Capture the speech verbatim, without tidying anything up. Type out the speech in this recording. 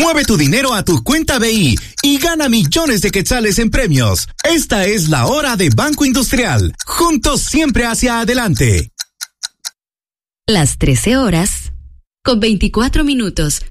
Mueve tu dinero a tu cuenta B I y gana millones de quetzales en premios. Esta es la hora de Banco Industrial. Juntos siempre hacia adelante. Las trece horas con veinticuatro minutos.